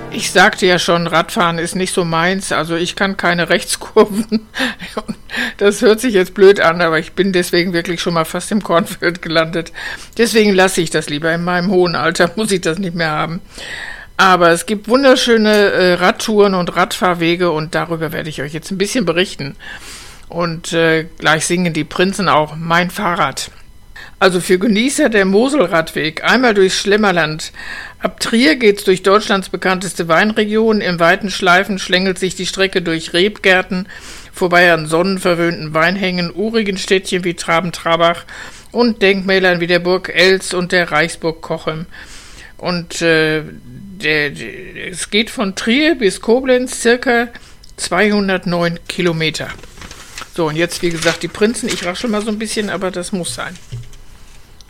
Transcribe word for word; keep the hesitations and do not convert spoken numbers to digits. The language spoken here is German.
Ich sagte ja schon, Radfahren ist nicht so meins, also ich kann keine Rechtskurven. Das hört sich jetzt blöd an, aber ich bin deswegen wirklich schon mal fast im Kornfeld gelandet. Deswegen lasse ich das lieber. In meinem hohen Alter muss ich das nicht mehr haben. Aber es gibt wunderschöne äh, Radtouren und Radfahrwege und darüber werde ich euch jetzt ein bisschen berichten. Und äh, gleich singen die Prinzen auch Mein Fahrrad. Also für Genießer der Moselradweg, einmal durchs Schlemmerland. Ab Trier geht's durch Deutschlands bekannteste Weinregion. Im weiten Schleifen schlängelt sich die Strecke durch Rebgärten, vorbei an sonnenverwöhnten Weinhängen, urigen Städtchen wie Traben-Trabach und Denkmälern wie der Burg Elst und der Reichsburg Cochem. Und äh, der, der, es geht von Trier bis Koblenz circa zweihundertneun Kilometer. So, und jetzt, wie gesagt, die Prinzen. Ich raschel mal so ein bisschen, aber das muss sein.